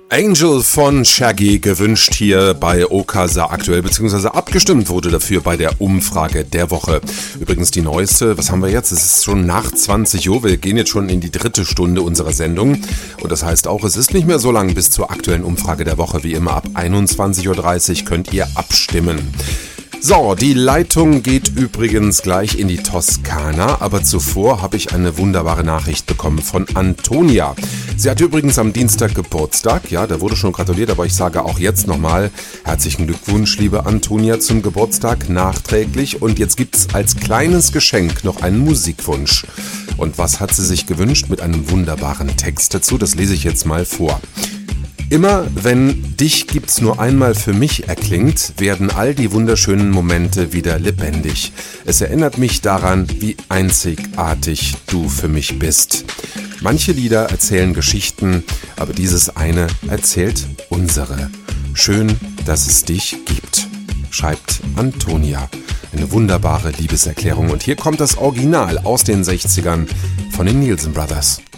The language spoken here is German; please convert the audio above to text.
Angel von Shaggy gewünscht hier bei Okasa aktuell, beziehungsweise abgestimmt wurde dafür bei der Umfrage der Woche. Übrigens die neueste, was haben wir jetzt? Es ist schon nach 20 Uhr, wir gehen jetzt schon in die 3. Stunde unserer Sendung. Und das heißt auch, es ist nicht mehr so lang bis zur aktuellen Umfrage der Woche. Wie immer ab 21.30 Uhr könnt ihr abstimmen. So, die Leitung geht übrigens gleich in die Toskana, aber zuvor habe ich eine wunderbare Nachricht bekommen von Antonia. Sie hat übrigens am Dienstag Geburtstag, ja, da wurde schon gratuliert, aber ich sage auch jetzt nochmal herzlichen Glückwunsch, liebe Antonia, zum Geburtstag nachträglich. Und jetzt gibt's als kleines Geschenk noch einen Musikwunsch. Und was hat sie sich gewünscht mit einem wunderbaren Text dazu? Das lese ich jetzt mal vor. Immer wenn Dich gibt's nur einmal für mich erklingt, werden all die wunderschönen Momente wieder lebendig. Es erinnert mich daran, wie einzigartig du für mich bist. Manche Lieder erzählen Geschichten, aber dieses eine erzählt unsere. Schön, dass es dich gibt, schreibt Antonia. Eine wunderbare Liebeserklärung. Und hier kommt das Original aus den 60ern von den Nielsen Brothers.